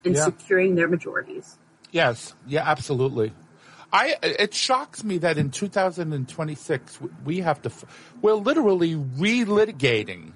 in securing their majorities. Yes. Yeah, absolutely. It shocks me that in 2026 we're literally relitigating,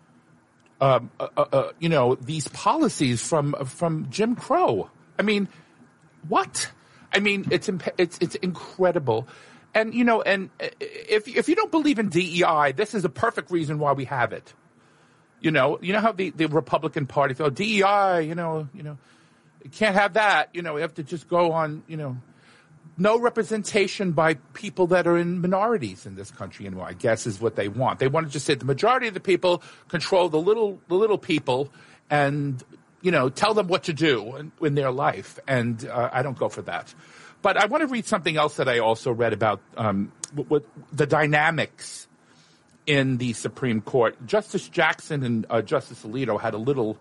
these policies from Jim Crow. I mean, what? I mean, it's incredible. And, and if you don't believe in DEI, this is a perfect reason why we have it. You know how the Republican Party thought DEI, you can't have that. We have to just go on, no representation by people that are in minorities in this country anymore, I guess is what they want. They want to just say the majority of the people control the little people and, tell them what to do in their life. And I don't go for that. But I want to read something else that I also read about what the dynamics in the Supreme Court. Justice Jackson and Justice Alito had a little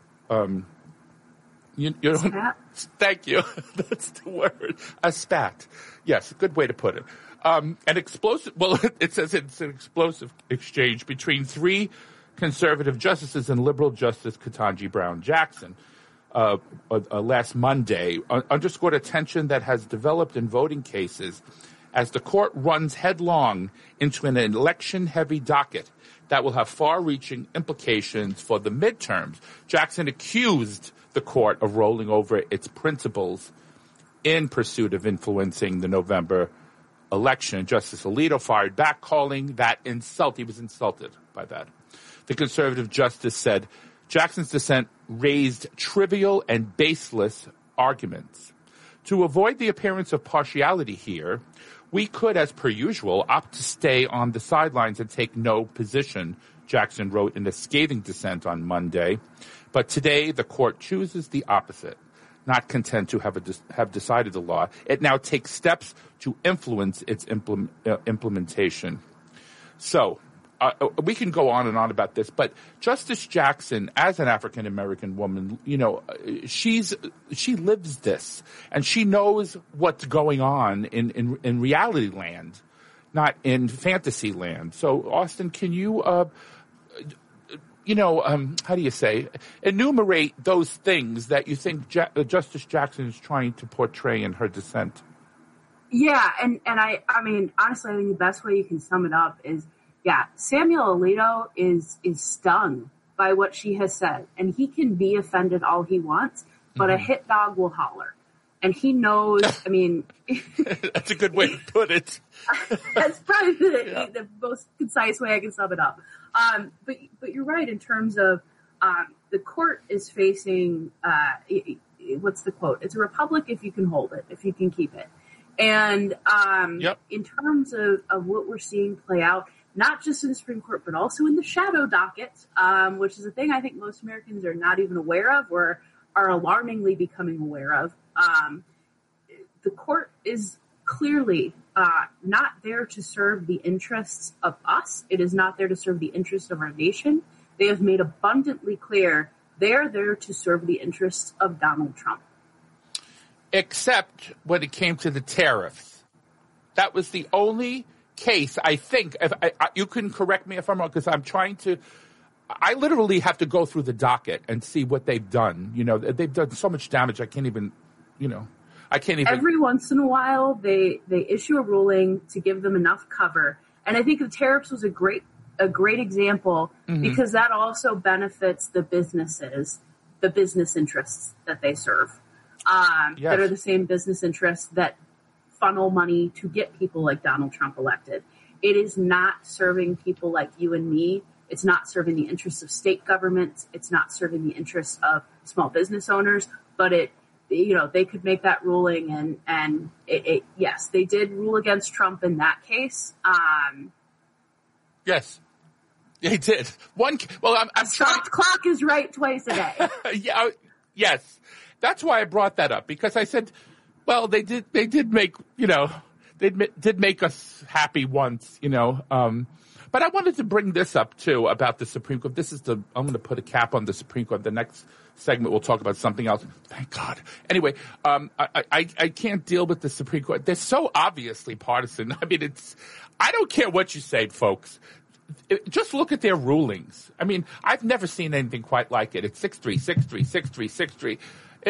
Spat? Thank you. That's the word. A spat. Yes, good way to put it. An explosive, it says it's an explosive exchange between three conservative justices and liberal Justice Ketanji Brown Jackson last Monday underscored a tension that has developed in voting cases as the court runs headlong into an election-heavy docket that will have far-reaching implications for the midterms. Jackson accused the court of rolling over its principles in pursuit of influencing the November election. Justice Alito fired back, calling that insult. He was insulted by that. The conservative justice said Jackson's dissent raised trivial and baseless arguments. To avoid the appearance of partiality here, we could, as per usual, opt to stay on the sidelines and take no position, Jackson wrote in a scathing dissent on Monday. But today, the court chooses the opposite. Not content to have decided the law, it now takes steps to influence its implementation. So, we can go on and on about this, but Justice Jackson, as an African-American woman, she lives this, and she knows what's going on in reality land, not in fantasy land. So, Austin, can you, how do you say, enumerate those things that you think Justice Jackson is trying to portray in her dissent? Yeah, and I mean, honestly, I think the best way you can sum it up is, Samuel Alito is stung by what she has said, and he can be offended all he wants, but a hit dog will holler. And he knows, I mean... That's a good way to put it. That's probably the most concise way I can sum it up. But you're right in terms of the court is facing, what's the quote? It's a republic if you can hold it, if you can keep it. And in terms of what we're seeing play out, not just in the Supreme Court, but also in the shadow docket, which is a thing I think most Americans are not even aware of or are alarmingly becoming aware of. The court is clearly not there to serve the interests of us. It is not there to serve the interests of our nation. They have made abundantly clear they are there to serve the interests of Donald Trump. Except when it came to the tariffs. That was the only case, I think, you can correct me if I'm wrong, because I literally have to go through the docket and see what they've done. They've done so much damage, I can't even. Every once in a while, they issue a ruling to give them enough cover. And I think the tariffs was a great example because that also benefits the businesses, the business interests that they serve, that are the same business interests that funnel money to get people like Donald Trump elected. It is not serving people like you and me. It's not serving the interests of state governments. It's not serving the interests of small business owners, but they could make that ruling and yes, they did rule against Trump in that case. Yes, they did. I'm trying. Clock is right twice a day. Yes. That's why I brought that up, because I said, well, they did make, they did make us happy once, but I wanted to bring this up too about the Supreme Court. I'm going to put a cap on the Supreme Court. The next segment we'll talk about something else. Thank God. Anyway, I can't deal with the Supreme Court. They're so obviously partisan. I mean, I don't care what you say, folks. Just look at their rulings. I mean, I've never seen anything quite like it. It's 6-3, 6-3, 6-3, 6-3.